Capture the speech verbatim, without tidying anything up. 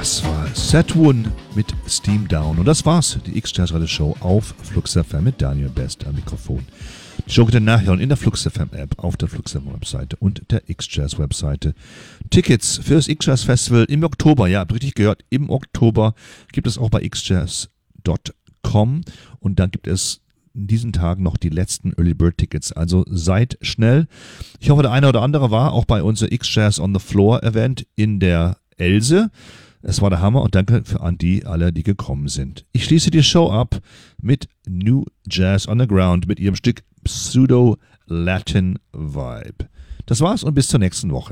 Das war Set One mit Steam Down. Und das war's, die X-Jazz Radio Show auf Flux F M mit Daniel Best am Mikrofon. Die Show könnt ihr nachhören in der Flux F M App, auf der Flux F M Webseite und der X-Jazz Webseite. Tickets für das X-Jazz Festival im Oktober, ja, habt richtig gehört, im Oktober gibt es auch bei x jazz Punkt com und dann gibt es in diesen Tagen noch die letzten Early Bird Tickets, also seid schnell. Ich hoffe, der eine oder andere war auch bei unser X-Jazz on the Floor Event in der Else. Es war der Hammer und danke für an die alle, die gekommen sind. Ich schließe die Show ab mit New Jazz on the Ground mit ihrem Stück Pseudo Latin Vibe. Das war's und bis zur nächsten Woche.